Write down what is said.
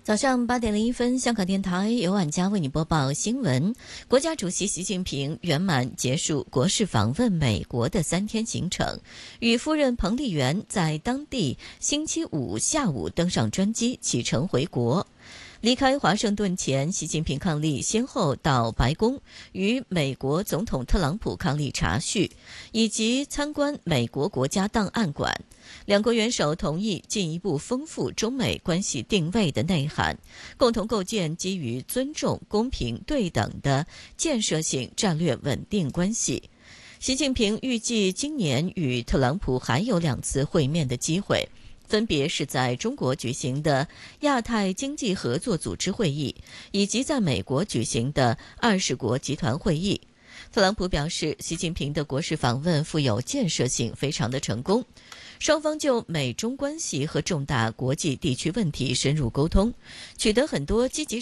早上8:01，香港电台由晚佳为你播报新闻。国家主席习近平圆满结束国事访问美国的3天行程，与夫人彭丽媛在当地星期五下午登上专机启程回国。离开华盛顿前，习近平伉俪先后到白宫与美国总统特朗普伉俪茶叙，以及参观美国国家档案馆。两国元首同意进一步丰富中美关系定位的内涵，共同构建基于尊重、公平、对等的建设性战略稳定关系。习近平预计今年与特朗普还有2次会面的机会，分别是在中国举行的亚太经济合作组织会议，以及在美国举行的20国集团会议。特朗普表示，习近平的国事访问富有建设性，非常的成功。双方就美中关系和重大国际地区问题深入沟通，取得很多积极